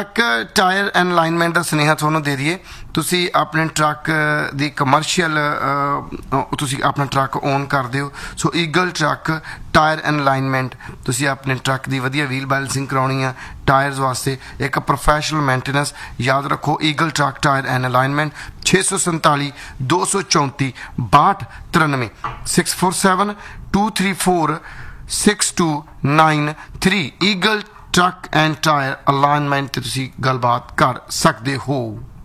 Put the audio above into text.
Truck tyre and alignment ਦਾ ਸੁਨੇਹਾ ਤੁਹਾਨੂੰ ਦੇ ਦਈਏ। ਤੁਸੀਂ ਆਪਣੇ ਟਰੱਕ ਦੀ ਕਮਰਸ਼ੀਅਲ ਤੁਸੀਂ ਆਪਣਾ ਟਰੱਕ ਓਨ ਕਰਦੇ ਹੋ, ਸੋ eagle truck tyre and alignment ਤੁਸੀਂ ਆਪਣੇ ਟਰੱਕ ਦੀ ਵਧੀਆ ਵੀਲ ਬੈਲੈਂਸਿੰਗ ਕਰਾਉਣੀ ਆ। ਟਾਇਰਸ ਵਾਸਤੇ ਇੱਕ ਪ੍ਰੋਫੈਸ਼ਨਲ ਮੇਨਟੇਨੈਂਸ ਯਾਦ ਰੱਖੋ, eagle truck tyre and alignment 647 234 6293 647 234 6293 eagle truck and tyre alignment ਤੇ ਤੁਸੀਂ ਗੱਲਬਾਤ ਕਰ ਸਕਦੇ ਹੋ।